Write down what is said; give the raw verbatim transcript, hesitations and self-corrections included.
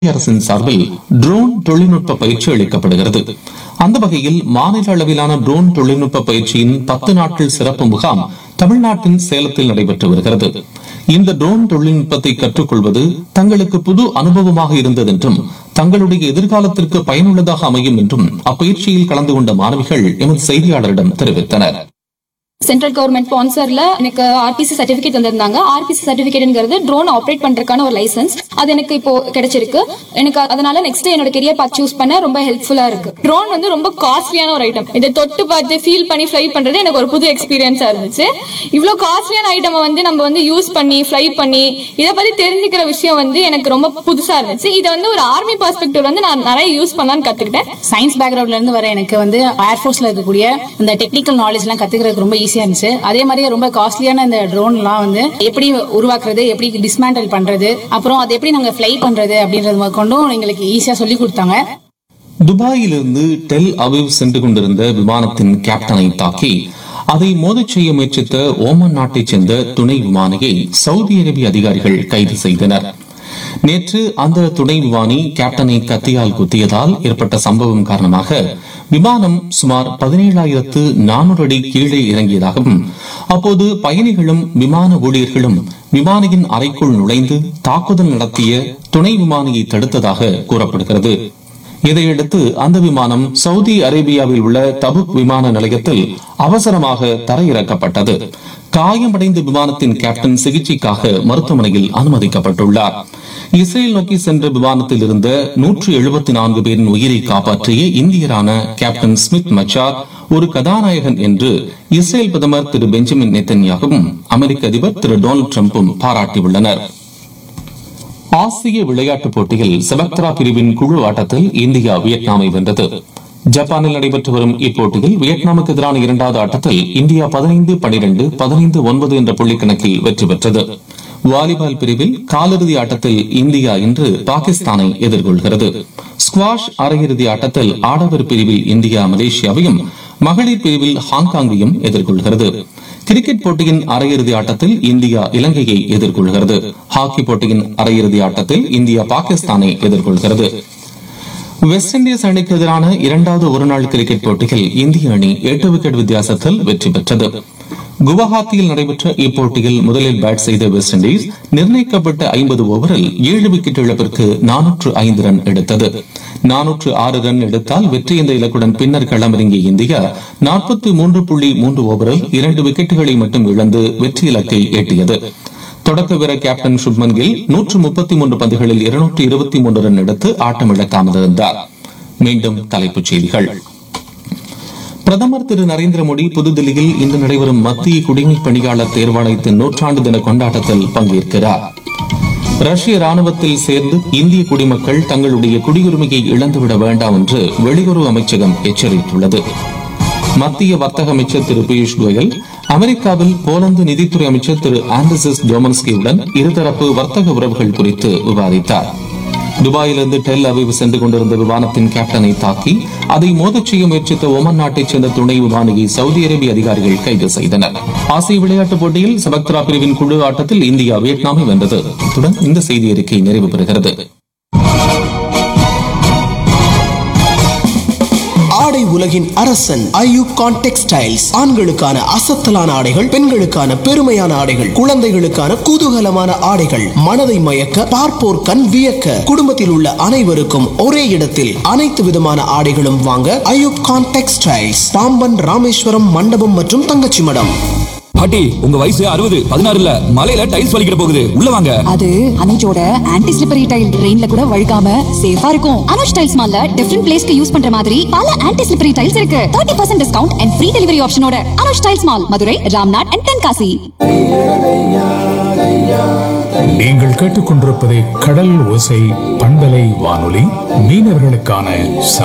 அரசின் சார்பில் ட்ரோன் தொழில்நுட்ப பயிற்சி அளிக்கப்படுகிறது. அந்த வகையில் மாநில அளவிலான ட்ரோன் தொழில்நுட்ப பயிற்சியின் பத்து நாட்கள் சிறப்பு முகாம் தமிழ்நாட்டின் சேலத்தில் நடைபெற்று வருகிறது. இந்த ட்ரோன் தொழில்நுட்பத்தை கற்றுக்கொள்வது தங்களுக்கு புது அனுபவமாக இருந்தது என்றும் தங்களுடைய எதிர்காலத்திற்கு பயனுள்ளதாக அமையும் என்றும் அப்பயிற்சியில் கலந்து கொண்ட மாணவிகள் எமது செய்தியாளரிடம் தெரிவித்தனர். சென்ட்ரல் கவர்மெண்ட் ஸ்பான்சர்ல எனக்கு ஆர்பிசி சர்டிபிகேட் வந்திருந்தாங்க. ஆர்பிசி சர்டிபிகேட்ங்கிறது ட்ரோன் ஆப்ரேட் பண்றதுக்கான ஒரு லைசன்ஸ். அது எனக்கு இப்போ கிடைச்சிருக்கு. எனக்கு அதனால நெக்ஸ்ட் என்னோட கெரியர் பாத் சூஸ் பண்ண ரொம்ப ஹெல்ப்ஃபுல்லா இருக்கு. ட்ரோன் வந்து ரொம்ப காஸ்ட்லியான ஒரு ஐட்டம். இதை தொட்டு பார்த்து ஃபீல் பண்ணி ஃபிளை பண்றது எனக்கு ஒரு புது எக்ஸ்பீரியன்ஸா இருந்துச்சு. இவ்வளவு காஸ்ட்லியான ஐட்டம் வந்து நம்ம வந்து யூஸ் பண்ணி ஃபிளை பண்ணி இதை பத்தி தெரிஞ்சுக்கிற விஷயம் வந்து எனக்கு ரொம்ப புதுசா இருந்துச்சு. இதை வந்து ஒரு ஆர்மி பெர்ஸ்பெக்டிவ் வந்து நான் நிறைய யூஸ் பண்ணலான்னு கத்துக்கிட்டேன். சயின்ஸ் பேக்ரவுண்ட்ல இருந்து வர எனக்கு வந்து ஏர்ஃபோர்ஸ்ல இருக்கக்கூடிய இந்த டெக்னிக்கல் நாலேஜ் எல்லாம் கத்துக்கிறதுக்கு ரொம்ப ஈஸியா இருந்துச்சு. அதே மாதிரியே ரொம்ப காஸ்ட்லியான இந்த ட்ரோன் எல்லாம் வந்து எப்படி உருவாக்குறது, எப்படி டிஸ்மேண்டல் பண்றது, அப்புறம் அதை எப்படி நாங்க ஃபிளை பண்றது அப்படின்றது கொண்டும் எங்களுக்கு ஈஸியா சொல்லி கொடுத்தாங்க. துபாயிலிருந்து டெல் அவீவ் சென்று கொண்டிருந்த விமானத்தின் கேப்டனை தாக்கி அதை மோதச் செய்ய முயற்சித்த ஓமன் நாட்டைச் சேர்ந்த துணை விமானியை சவுதி அரேபிய அதிகாரிகள் கைது செய்தனர். நேற்று அந்த துணை விமானி கேப்டனை கத்தியால் குத்தியதால் ஏற்பட்ட சம்பவம் காரணமாக விமானம் சுமார் பதினேழாயிரத்து நானூறு அடி கீழே இறங்கியதாகவும் அப்போது பயணிகளும் விமான ஊழியர்களும் விமானியின் அறைக்குள் நுழைந்து தாக்குதல் நடத்திய துணை விமானியை தடுத்ததாக கூறப்படுகிறது. இதையடுத்து அந்த விமானம் சவுதி அரேபியாவில் உள்ள தபுக் விமான நிலையத்தில் அவசரமாக தரையிறக்கப்பட்டது. காயமடைந்த விமானத்தின் கேப்டன் சிகிச்சைக்காக மருத்துவமனையில் அனுமதிக்கப்பட்டுள்ளார். இஸ்ரேல் நோக்கி சென்ற விமானத்தில் இருந்த நூற்று எழுபத்தி நான்கு பேரின் உயிரை காப்பாற்றிய இந்தியரான கேப்டன் ஸ்மித் மச்சார் ஒரு கதாநாயகன் என்று இஸ்ரேல் பிரதமர் திரு பெஞ்சமின் நெத்தன்யாகவும் அமெரிக்க அதிபர் திரு டொனால்டு டிரம்பும் பாராட்டியுள்ளனர். ஆசிய விளையாட்டுப் போட்டியில் செபக்த்ரா பிரிவின் குழு ஆட்டத்தில் இந்தியா வியட்நாமை வென்றது. ஜப்பானில் நடைபெற்று வரும் இப்போட்டியில் வியட்நாமுக்கு எதிரான இரண்டாவது ஆட்டத்தில் இந்தியா பதினைந்து பனிரெண்டு பதினைந்து ஒன்பது என்ற புள்ளிக்கணக்கில் வெற்றி பெற்றது. வாலிபால் பிரிவில் காலிறுதி ஆட்டத்தில் இந்தியா இன்று பாகிஸ்தானை எதிர்கொள்கிறது. ஸ்குவாஷ் அரையிறுதி ஆட்டத்தில் ஆடவர் பிரிவில் இந்தியா மலேசியாவையும் மகளிர் பிரிவில் ஹாங்காங்கையும் எதிர்கொள்கிறது. கிரிக்கெட் போட்டியின் அரையிறுதி ஆட்டத்தில் இந்தியா இலங்கையை எதிர்கொள்கிறது. ஹாக்கி போட்டியின் அரையிறுதி ஆட்டத்தில் இந்தியா பாகிஸ்தானை எதிர்கொள்கிறது. வெஸ்ட் இண்டீஸ் அணிக்கு எதிரான இரண்டாவது ஒருநாள் கிரிக்கெட் போட்டியில் இந்திய அணி எட்டு விக்கெட் வித்தியாசத்தில் வெற்றி பெற்றது. குவஹாத்தியில் நடைபெற்ற இப்போட்டியில் முதலில் பேட் செய்த வெஸ்ட் இண்டீஸ் நிர்ணயிக்கப்பட்ட ஐம்பது ஓவரில் ஏழு விக்கெட் இழப்பிற்கு நானூற்று ஐந்து ரன் எடுத்தது. நானூற்று ஆறு ரன் எடுத்தால் வெற்றி என்ற இலக்குடன் பின்னர் களமிறங்கிய இந்தியா நாற்பத்தி மூன்று புள்ளி மூன்று ஓவரில் இரண்டு விக்கெட்டுகளை மட்டும் இழந்து வெற்றி இலக்கை எட்டியது. தொடக்க வீரர் கேப்டன் சுப்மன் கில் நூற்று முப்பத்தி மூன்று பந்துகளில் இருநூற்று இருபத்தி மூன்று ரன் எடுத்து ஆட்டமிழக்காமல் இருந்தார். மீண்டும் தலைப்புச் செய்திகள். பிரதமர் திரு நரேந்திர மோடி புதுதில்லியில் இன்று நடைபெறும் மத்திய குடிமைப் பணியாளர் தேர்வாணையத்தின் நூற்றாண்டு தின கொண்டாட்டத்தில் பங்கேற்கிறார். ரஷ்ய ராணுவத்தில் சேர்ந்து இந்திய குடிமக்கள் தங்களுடைய குடியுரிமையை இழந்துவிட வேண்டாம் என்று வெளியுறவு அமைச்சகம் எச்சரித்துள்ளது. மத்திய வர்த்தக அமைச்சர் திரு பியூஷ் கோயல் அமெரிக்காவில் போலந்து நிதித்துறை அமைச்சர் திரு ஆண்டர்சஸ் டோமன்ஸ்கியுடன் இருதரப்பு வர்த்தக உறவுகள் குறித்து விவாதித்தார். துபாயிலிருந்து டெல் அவீவ் சென்று கொண்டிருந்த விமானத்தின் கேப்டனை தாக்கி அதை மோதச் செய்ய முயற்சித்த ஓமன் நாட்டைச் சேர்ந்த துணை விமானியை சவுதி அரேபிய அதிகாரிகள் கைது செய்தனர். ஆசிய விளையாட்டுப் போட்டியில் செபக்த்ரா பிரிவின் குழு ஆட்டத்தில் இந்தியா வியட்நாமை வென்றது. இத்துடன் இந்த செய்தி அறிக்கை நிறைவு பெறுகிறது. ஆடை உலகின் அரசன் ஐயூப் கான் டெக்ஸ்டைல்ஸ். ஆண்களுக்கான அசத்தலான ஆடைகள், பெண்களுக்கான பெருமையான ஆடைகள், குழந்தைகளுக்கான குதூகலமான ஆடைகள், மனதை மயக்க பார்ப்போர் கண் வியக்க, குடும்பத்தில் உள்ள அனைவருக்கும் ஒரே இடத்தில் அனைத்து விதமான ஆடைகளும் வாங்க ஐயூப் கான் டெக்ஸ்டைல்ஸ், பாம்பன், ராமேஸ்வரம், மண்டபம் மற்றும் தங்கச்சி மடம். பாட்டி, உங்க வயசு அறுபது பதினாறு இல்ல, மலையில டைல்ஸ் வலிக்கிற போகுது, உள்ள வாங்க. அது அனுஜோட ஆன்டி ஸ்லிப்பரி டைல், ரெயின்ல கூட வழுக்காம சேஃபா இருக்கும். அனுஜ் டைல்ஸ் மால்ல டிஃபரண்ட் பிளேஸ்க்கு யூஸ் பண்ற மாதிரி பல ஆன்டி ஸ்லிப்பரி டைல்ஸ் இருக்கு. முப்பது percent discount and free delivery ஆப்ஷனோட Anuj tiles mall, Madurai, Ramnath and Tenkasi. நீங்கள் கேட்டுக்கொண்டிருப்பது கடல் ஓசை பண்பலை வானொலி, மீனவர்களுக்கான